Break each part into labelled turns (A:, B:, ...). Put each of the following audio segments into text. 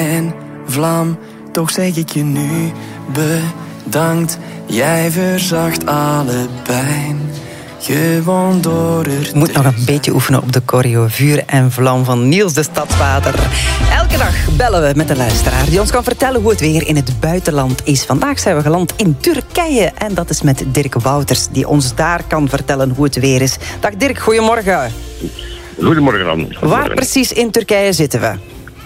A: en vlam. Toch zeg ik je nu bedankt. Jij verzacht alle pijn. Gewoon door er.
B: Moet nog een beetje oefenen op de choreo Vuur en Vlam van Niels de Stadsvader. Elke dag bellen we met een luisteraar die ons kan vertellen hoe het weer in het buitenland is. Vandaag zijn we geland in Turkije en dat is met Dirk Wouters die ons daar kan vertellen hoe het weer is. Dag Dirk, goedemorgen.
C: Goedemorgen dan.
B: Waar precies in Turkije zitten we?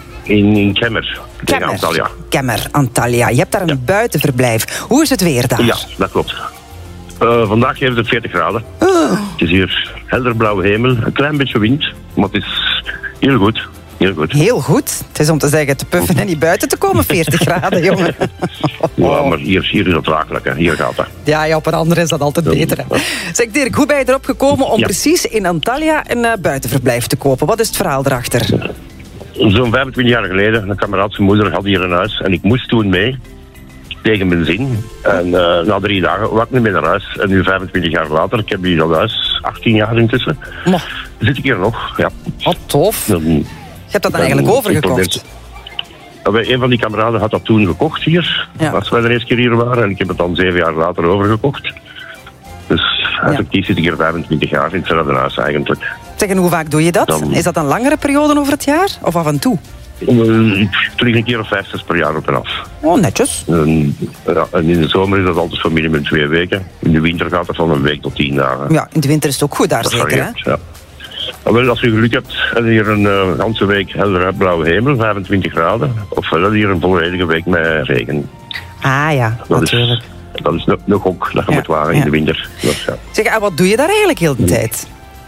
C: In Kemer. Tegen Antalya.
B: Kemer, Antalya. Je hebt daar een buitenverblijf. Hoe is het weer daar?
C: Ja, dat klopt. Vandaag heeft het 40 graden. Het is hier helderblauwe hemel, een klein beetje wind, maar het is heel goed. Heel goed.
B: Heel goed. Het is om te zeggen te puffen en niet buiten te komen, 40 graden, jongen.
C: Ja, maar hier is het draaglijk, hè. Hier gaat dat.
B: Ja, op een andere is dat altijd beter. Hè. Zeg Dirk, hoe ben je erop gekomen om precies in Antalya een buitenverblijf te kopen? Wat is het verhaal erachter?
C: Zo'n 25 jaar geleden, een kameraad zijn moeder had hier een huis en ik moest toen mee. Tegen mijn zin. En na 3 dagen was ik niet meer naar huis. En nu 25 jaar later, ik heb hier dat huis, 18 jaar intussen, zit ik hier nog. Ja.
B: Wat tof. Je hebt dat dan eigenlijk overgekocht?
C: Een van die kameraden had dat toen gekocht hier, als wij de eerste keer hier waren. En ik heb het dan 7 jaar later overgekocht. Dus effectief zit ik hier 25 jaar in hetzelfde huis eigenlijk.
B: Zeg, en hoe vaak doe je dat? Is dat een langere periode over het jaar? Of af en toe?
C: Ik vlieg een keer of 5, 6 per jaar op en af.
B: Oh, netjes.
C: En in de zomer is dat altijd van minimum 2 weken. In de winter gaat het van een week tot 10 dagen.
B: Ja, in de winter is het ook goed daar, zeker, hè?
C: Ja. Maar wel, als je geluk hebt, en hier een ganse week helder blauwe hemel, 25 graden. Ofwel hier een volledige week met regen.
B: Ah ja, natuurlijk.
C: Dat is nog ook dat je moet wagen in de winter. Dus,
B: Zeg, en wat doe je daar eigenlijk heel de tijd?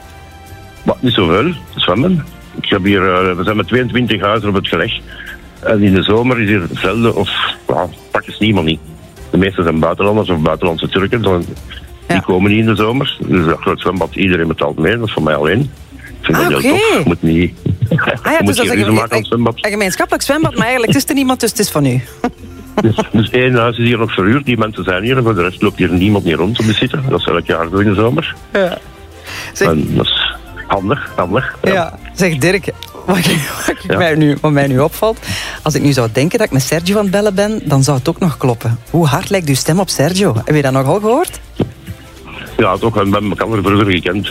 C: Maar niet zoveel, zwemmen. Ik heb hier, we zijn met 22 huizen op het geleg. En in de zomer is hier zelden of praktisch niemand niet. De meeste zijn buitenlanders of buitenlandse Turken. Die komen niet in de zomer. Dus dat groot zwembad, iedereen betaalt mee. Dat is voor mij alleen. Ik vind dat heel tof. Je moet niet...
B: dus dat is een gemeenschappelijk zwembad, maar eigenlijk is er niemand, dus het is van u.
C: Dus 1 huis is hier nog verhuurd. Die mensen zijn hier en voor de rest loopt hier niemand meer rond om te zitten. Dat is elk jaar zo in de zomer.
B: Ja. Zeg,
C: en dat is handig.
B: Ja. Zeg Dirk, wat mij nu opvalt, als ik nu zou denken dat ik met Sergio aan het bellen ben, dan zou het ook nog kloppen. Hoe hard lijkt uw stem op Sergio? Heb je dat nogal gehoord?
C: Ja, toch. We hebben elkaar vroeger gekend.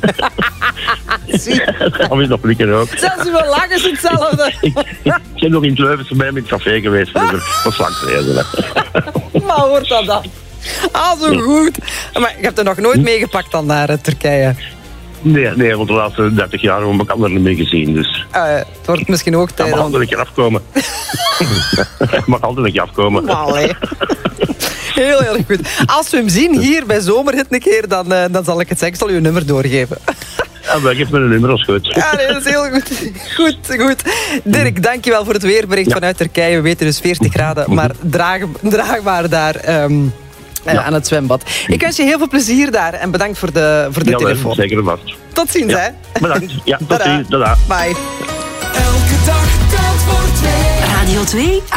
B: Zie.
C: Dat heb je nog blikken ook.
B: Zelfs uw lach is hetzelfde.
C: Ik ben nog in het Leuvense bij met het café geweest vroeger. Dat was lang geleden.
B: Maar hoort dat dan? Zo goed. Maar je hebt er nog nooit meegepakt dan naar Turkije?
C: Nee, want de laatste 30 jaar hebben we elkaar niet meer gezien. Dus.
B: Het wordt misschien ook tijd.
C: Dat mag altijd een keer afkomen. Mag altijd een keer afkomen.
B: Heel goed. Als we hem zien hier bij Zomerhit een keer, dan zal ik het zeggen. Ik zal u een nummer doorgeven.
C: Ja, maar geef me een nummer, als goed.
B: Ja, nee, dat is heel goed. Goed. Dirk, dankjewel voor het weerbericht vanuit Turkije. We weten dus 40 graden, maar draagbaar daar aan het zwembad. Ik wens je heel veel plezier daar en bedankt voor de telefoon.
C: Zeker vast.
B: Tot ziens, hè.
C: Bedankt. Ja, tot ziens. Tada.
B: Bye.
D: Elke dag telt voor 2. Radio 2.